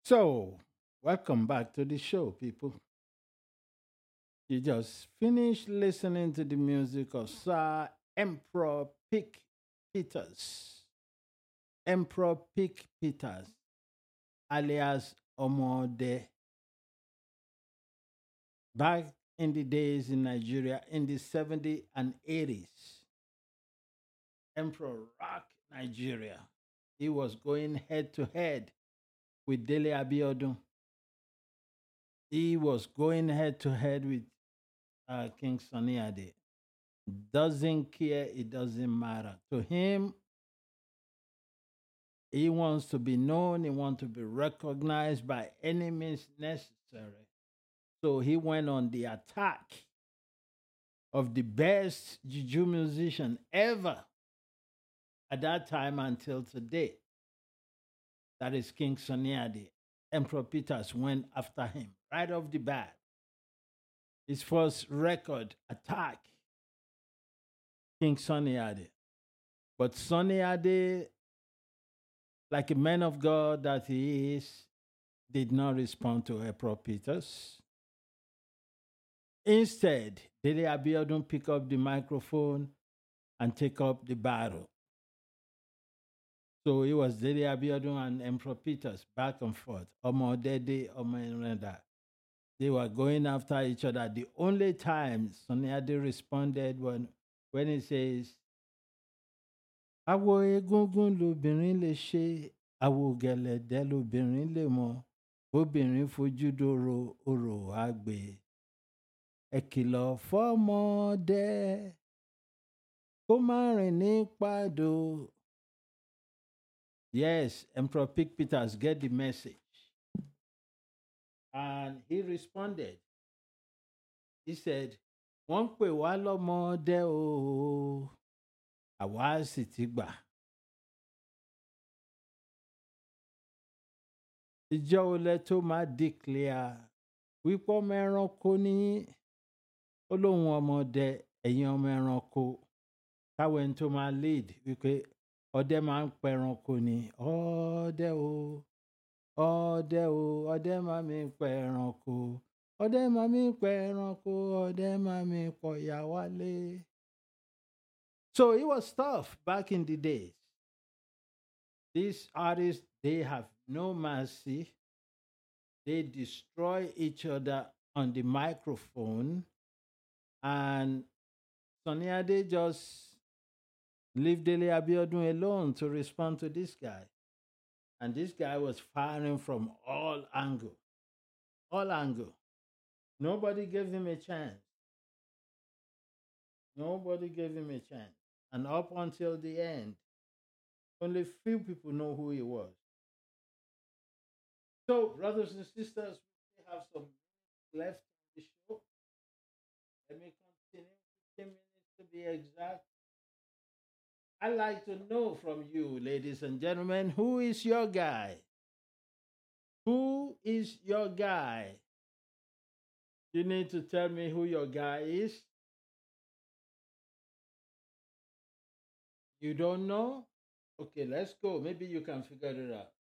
So, welcome back to the show, people. You just finished listening to the music of Sir Emperor Pick Peters. Emperor Pick Peters, alias Omode. Back in the days in Nigeria, in the 70s and 80s, Emperor rocked Nigeria. He was going head to head with Dele Abiodun. He was going head to head with King Sunny Ade. Doesn't care, it doesn't matter. To him, he wants to be known, he wants to be recognized by any means necessary. So he went on the attack of the best juju musician ever at that time until today. That is King Sunny Ade. Emperor Peters went after him right off the bat. His first record, Attack, King Sunny Ade. But Sunny Ade, like a man of God that he is, did not respond to Emperor Peters. Instead, Dele Abiodun pick up the microphone and take up the battle. So it was Dele Abiodun and Emperor Peters back and forth. Omo Dede, Omo Enreda. They were going after each other. The only time Sunny Ade responded when he says, Awo egungun lobìnrin lè ṣe, awo gẹ̀lẹ̀dẹ́ lobìnrin lè mọ, bóbìnrin fojú dòrò orò àgbè. Ẹ kìlọ̀ fọ́mọdé kó má rìn ní pàdó. Yes, Emperor Pick Peters get the message. And he responded. He said, wọ́n pè wá lọ́mọdé o, àwa sì ti gbà. Ìjọ olè tó máa declare wípé ọmọ ẹranko ní ó lóun ọmọdé ẹ̀yin ọmọ ẹranko káwọn ẹni tó máa lead wípé ọdẹ máa ń pa ẹranko ni ọdẹ o ọdẹ o ọdẹ máa mi pa ẹranko ọdẹ máa mi pa ẹranko ọdẹ máa mi pọ̀yà wálé. So it was tough back in the days. These artists, they have no mercy. They destroy each other on the microphone. And Sunny Ade just leave Dele Abiodun alone to respond to this guy. And this guy was firing from all angles. All angles. Nobody gave him a chance. Nobody gave him a chance. And up until the end, only few people know who he was. So, brothers and sisters, we have some minutes left on the show. Let me continue. 15 minutes to be exact. I'd like to know from you, ladies and gentlemen, who is your guy? Who is your guy? You need to tell me who your guy is. You don't know? Okay, let's go. Maybe you can figure it out.